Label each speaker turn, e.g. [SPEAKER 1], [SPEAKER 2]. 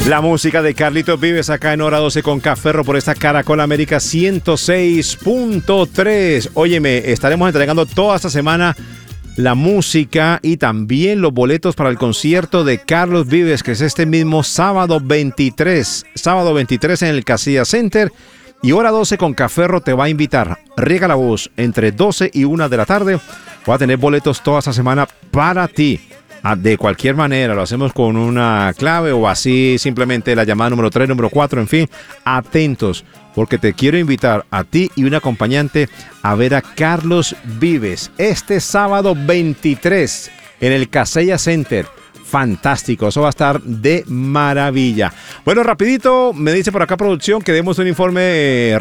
[SPEAKER 1] La música de Carlitos Vives acá en Hora 12 con Cafferro por esta Caracol América 106.3. Óyeme, estaremos entregando toda esta semana la música y también los boletos para el concierto de Carlos Vives, que es este mismo sábado 23 en el Casilla Center. Y Hora 12 con Cafferro te va a invitar. Riega la voz entre 12 y 1 de la tarde. Voy a tener boletos toda esta semana para ti. De cualquier manera, lo hacemos con una clave o así simplemente la llamada número 3, número 4, en fin, atentos, porque te quiero invitar a ti y un acompañante a ver a Carlos Vives este sábado 23 en el Casella Center. Fantástico, eso va a estar de maravilla. Bueno, rapidito, me dice por acá producción que demos un informe